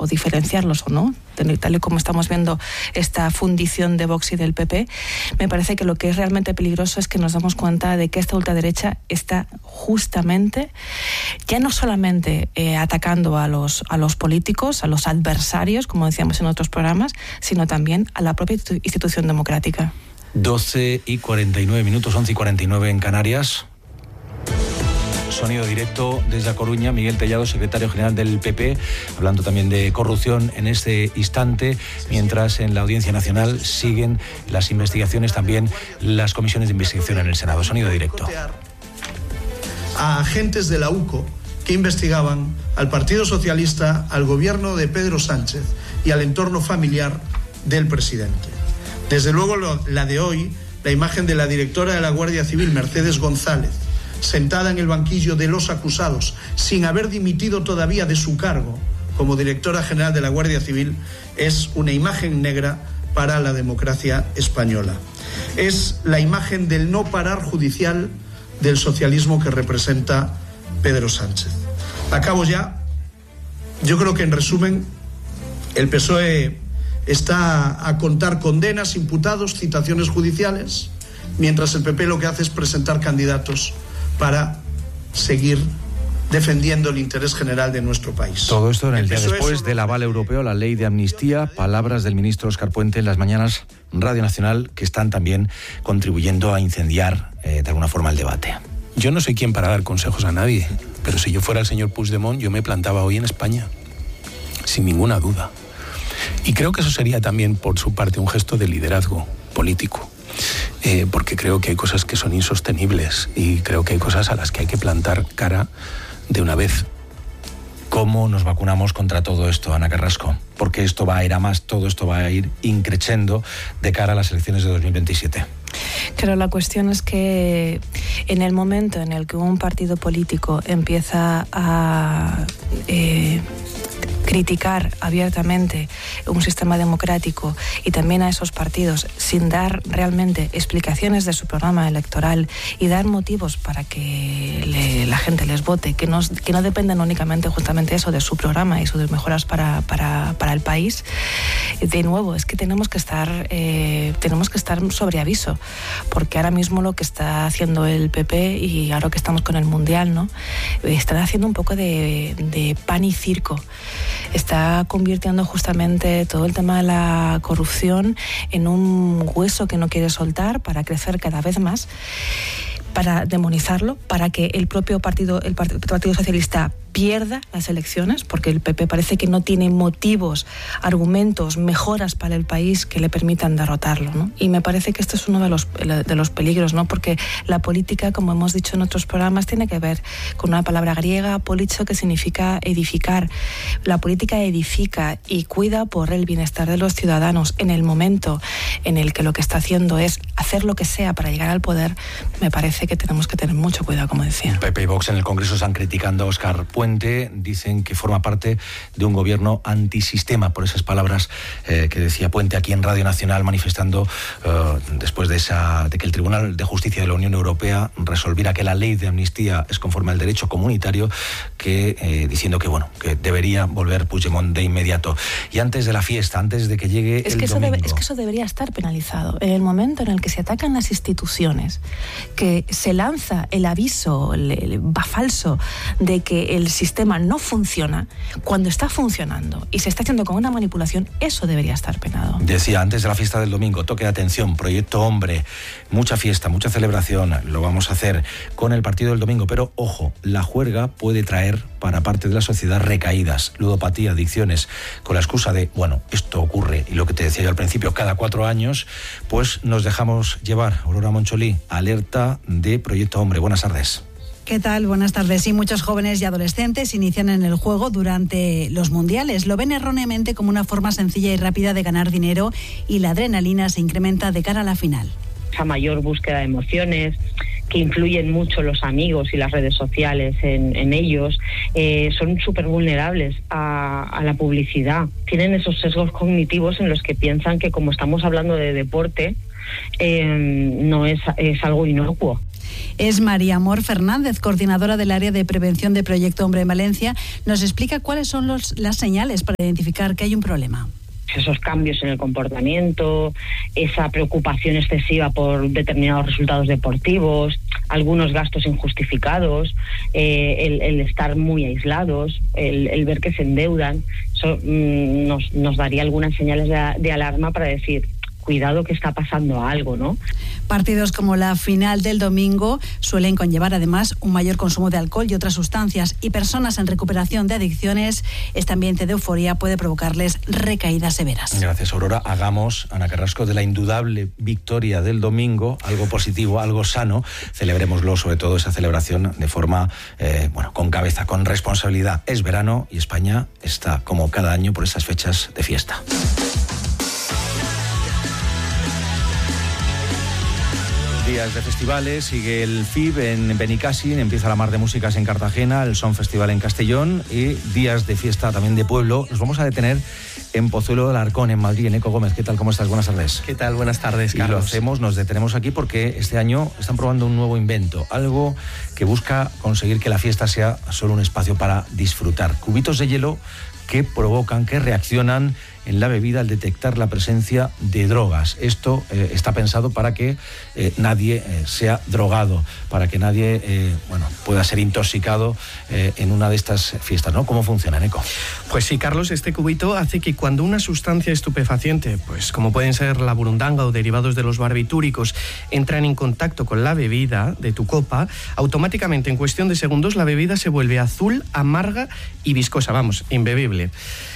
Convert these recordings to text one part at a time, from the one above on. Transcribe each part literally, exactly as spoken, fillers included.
o diferenciarlos o no, tal y como estamos viendo esta fundición de Vox y del P P, me parece que lo que es realmente peligroso es que nos damos cuenta de que esta ultraderecha está justamente, ya no solamente eh, atacando a los, a los políticos, a los adversarios, como decíamos en otros programas, sino también a la propia institución democrática. doce y cuarenta y nueve minutos, once y cuarenta y nueve en Canarias. Sonido directo desde A Coruña, Miguel Tellado, secretario general del P P, hablando también de corrupción en este instante, mientras en la Audiencia Nacional siguen las investigaciones, también las comisiones de investigación en el Senado. Sonido directo. A agentes de la U C O que investigaban al Partido Socialista, al gobierno de Pedro Sánchez y al entorno familiar del presidente. Desde luego la de hoy, la imagen de la directora de la Guardia Civil, Mercedes González, sentada en el banquillo de los acusados, sin haber dimitido todavía de su cargo como directora general de la Guardia Civil, es una imagen negra para la democracia española. Es la imagen del no parar judicial del socialismo que representa Pedro Sánchez. Acabo ya. Yo creo que, en resumen, el P S O E está a contar condenas, imputados, citaciones judiciales, mientras el P P lo que hace es presentar candidatos para seguir defendiendo el interés general de nuestro país. Todo esto en el, el día después del aval europeo a la ley de amnistía, palabras del ministro Óscar Puente en las mañanas Radio Nacional, que están también contribuyendo a incendiar eh, de alguna forma el debate. Yo no soy quien para dar consejos a nadie, pero si yo fuera el señor Puigdemont, yo me plantaba hoy en España, sin ninguna duda. Y creo que eso sería también, por su parte, un gesto de liderazgo político. Eh, porque creo que hay cosas que son insostenibles y creo que hay cosas a las que hay que plantar cara de una vez. ¿Cómo nos vacunamos contra todo esto, Ana Carrasco? Porque esto va a ir a más, todo esto va a ir increciendo de cara a las elecciones de dos mil veintisiete. Claro, la cuestión es que en el momento en el que un partido político empieza a eh, criticar abiertamente un sistema democrático y también a esos partidos sin dar realmente explicaciones de su programa electoral y dar motivos para que le, la gente les vote, que no, que no dependen únicamente justamente eso de su programa y sus mejoras para, para, para el país, de nuevo es que tenemos que estar eh, tenemos que estar sobre aviso, porque ahora mismo lo que está haciendo el P P y ahora que están con el Mundial, ¿no? Están haciendo un poco de, de pan y circo. Está convirtiendo justamente todo el tema de la corrupción en un hueso que no quiere soltar para crecer cada vez más, para demonizarlo, para que el propio partido, el Partido Socialista pierda las elecciones, porque el P P parece que no tiene motivos, argumentos, mejoras para el país que le permitan derrotarlo, ¿no? Y me parece que esto es uno de los, de los peligros, ¿no? Porque la política, como hemos dicho en otros programas, tiene que ver con una palabra griega, politzo, que significa edificar. La política edifica y cuida por el bienestar de los ciudadanos. En el momento en el que lo que está haciendo es hacer lo que sea para llegar al poder, me parece que tenemos que tener mucho cuidado, como decía. P P y Vox en el Congreso están criticando a Óscar Puente. Dicen que forma parte de un gobierno antisistema, por esas palabras eh, que decía Puente aquí en Radio Nacional, manifestando eh, después de, esa, de que el Tribunal de Justicia de la Unión Europea resolviera que la ley de amnistía es conforme al derecho comunitario, que eh, diciendo que bueno que debería volver Puigdemont de inmediato. Y antes de la fiesta, antes de que llegue es el que eso domingo... Debe, es que eso debería estar penalizado. En el momento en el que se atacan las instituciones, que se lanza el aviso el, el, va falso de que el sistema no funciona, cuando está funcionando y se está haciendo con una manipulación, eso debería estar penado. Decía, antes de la fiesta del domingo, toque de atención, Proyecto Hombre, mucha fiesta, mucha celebración, lo vamos a hacer con el partido del domingo, pero ojo, la juerga puede traer para parte de la sociedad recaídas, ludopatía, adicciones, con la excusa de, bueno, esto ocurre, y lo que te decía yo al principio, cada cuatro años, pues nos dejamos llevar. Aurora Moncholí, alerta de Proyecto Hombre. Buenas tardes. ¿Qué tal? Buenas tardes. Sí, muchos jóvenes y adolescentes inician en el juego durante los mundiales. Lo ven erróneamente como una forma sencilla y rápida de ganar dinero y la adrenalina se incrementa de cara a la final. Esa mayor búsqueda de emociones, que influyen mucho los amigos y las redes sociales en, en ellos, eh, son súper vulnerables a, a la publicidad. Tienen esos sesgos cognitivos en los que piensan que como estamos hablando de deporte, eh, no es, es algo inocuo. Es María Amor Fernández, coordinadora del área de prevención de Proyecto Hombre en Valencia. Nos explica cuáles son los, las señales para identificar que hay un problema. Esos cambios en el comportamiento, esa preocupación excesiva por determinados resultados deportivos, algunos gastos injustificados, eh, el, el estar muy aislados, el, el ver que se endeudan, eso mmm, nos, nos daría algunas señales de, de alarma para decir, cuidado que está pasando algo, ¿no? Partidos como la final del domingo suelen conllevar además un mayor consumo de alcohol y otras sustancias, y personas en recuperación de adicciones, este ambiente de euforia puede provocarles recaídas severas. Gracias, Aurora. Hagamos, Ana Carrasco, de la indudable victoria del domingo algo positivo, algo sano. Celebrémoslo, sobre todo esa celebración de forma, eh, bueno, con cabeza, con responsabilidad. Es verano y España está, como cada año, por esas fechas de fiesta. Días de festivales, sigue el F I B en Benicàssim, empieza la Mar de Músicas en Cartagena, el Son Festival en Castellón y días de fiesta también de pueblo. Nos vamos a detener en Pozuelo de Alarcón, en Madrid, en Eco Gómez. ¿Qué tal? ¿Cómo estás? Buenas tardes. ¿Qué tal? Buenas tardes, Carlos. Y lo hacemos, nos detenemos aquí porque este año están probando un nuevo invento, algo que busca conseguir que la fiesta sea solo un espacio para disfrutar. Cubitos de hielo que provocan, que reaccionan en la bebida al detectar la presencia de drogas. Esto eh, está pensado para que eh, nadie eh, sea drogado, para que nadie eh, bueno, pueda ser intoxicado eh, en una de estas fiestas, ¿no? ¿Cómo funciona, Eco? Pues sí, Carlos, este cubito hace que cuando una sustancia estupefaciente, pues como pueden ser la burundanga o derivados de los barbitúricos, entran en contacto con la bebida de tu copa, automáticamente en cuestión de segundos la bebida se vuelve azul, amarga y viscosa, vamos, imbebible.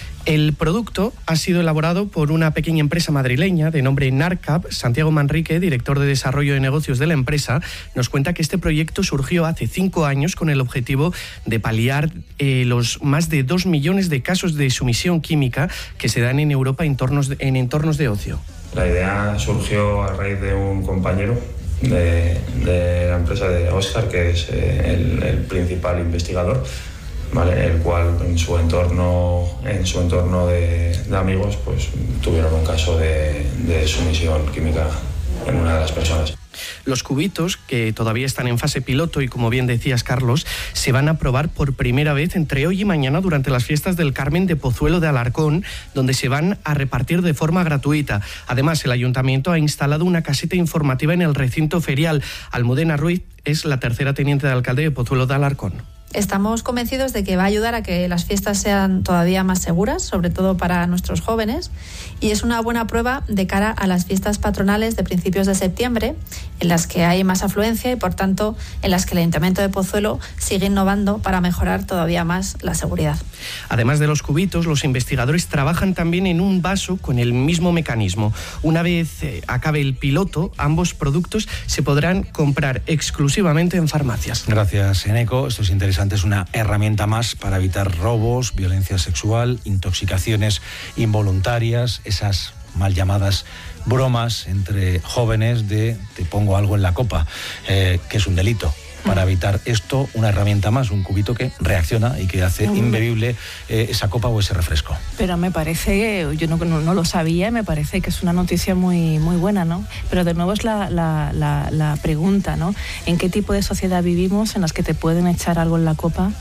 El producto ha sido elaborado por una pequeña empresa madrileña de nombre Narcap. Santiago Manrique, director de desarrollo de negocios de la empresa, nos cuenta que este proyecto surgió hace cinco años con el objetivo de paliar eh, los más de dos millones de casos de sumisión química que se dan en Europa en entornos de, en entornos de ocio. La idea surgió a raíz de un compañero de, de la empresa de Óscar, que es eh, el, el principal investigador, ¿vale? El cual en su entorno, en su entorno de, de amigos, pues tuvieron un caso de, de sumisión química en una de las personas. Los cubitos, que todavía están en fase piloto y como bien decías, Carlos, se van a probar por primera vez entre hoy y mañana durante las fiestas del Carmen de Pozuelo de Alarcón, donde se van a repartir de forma gratuita. Además, el ayuntamiento ha instalado una caseta informativa en el recinto ferial. Almudena Ruiz es la tercera teniente de alcalde de Pozuelo de Alarcón. Estamos convencidos de que va a ayudar a que las fiestas sean todavía más seguras, sobre todo para nuestros jóvenes, y es una buena prueba de cara a las fiestas patronales de principios de septiembre, en las que hay más afluencia y, por tanto, en las que el Ayuntamiento de Pozuelo sigue innovando para mejorar todavía más la seguridad. Además de los cubitos, los investigadores trabajan también en un vaso con el mismo mecanismo. Una vez eh, acabe el piloto, ambos productos se podrán comprar exclusivamente en farmacias. Gracias, Eneco. Esto es interesante. Es una herramienta más para evitar robos, violencia sexual, intoxicaciones involuntarias, esas mal llamadas bromas entre jóvenes de te pongo algo en la copa, eh, que es un delito. Para evitar esto, una herramienta más, un cubito que reacciona y que hace imbebible eh, esa copa o ese refresco. Pero me parece, yo no, no, no lo sabía, me parece que es una noticia muy, muy buena, ¿no? Pero de nuevo es la, la, la, la pregunta, ¿no? ¿En qué tipo de sociedad vivimos en las que te pueden echar algo en la copa?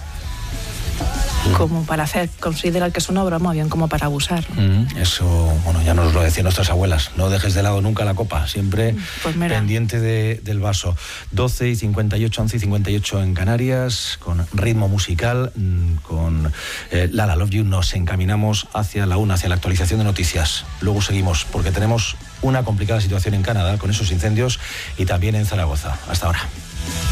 Como para hacer, considerar que es una broma, bien como para abusar, ¿no? Mm, eso, bueno, ya nos lo decían nuestras abuelas, no dejes de lado nunca la copa, siempre pues pendiente de, del vaso. doce y cincuenta y ocho, once y cincuenta y ocho en Canarias, con ritmo musical, con eh, Lala Love You, nos encaminamos hacia la una, hacia la actualización de noticias. Luego seguimos, porque tenemos una complicada situación en Canadá con esos incendios y también en Zaragoza. Hasta ahora.